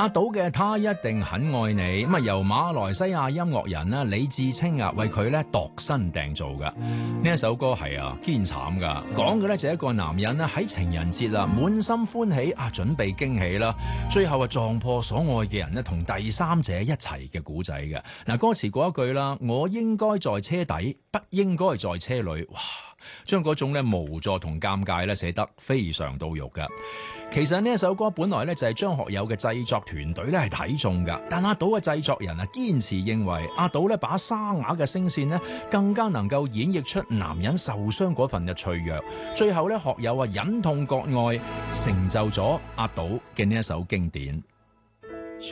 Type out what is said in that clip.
阿島嘅他一定很愛你，咁啊由馬來西亞音樂人啦李志清啊為佢咧度身訂造嘅呢一首歌係啊堅慘噶，講嘅咧就係一個男人咧喺情人節啦滿心歡喜啊準備驚喜啦，最後啊撞破所愛嘅人咧同第三者一齊嘅古仔嘅。嗱，歌詞嗰一句啦，我應該在車底，不應該在車裏，哇！將嗰種咧無助同尷尬咧寫得非常到肉㗎。其實呢一首歌本來咧就係張學友嘅製作團隊咧係睇中㗎，但阿島嘅製作人啊堅持認為阿島咧把沙啞嘅聲線咧更加能夠演繹出男人受傷嗰份嘅脆弱。最後咧學友啊忍痛割愛，成就咗阿島嘅呢一首經典。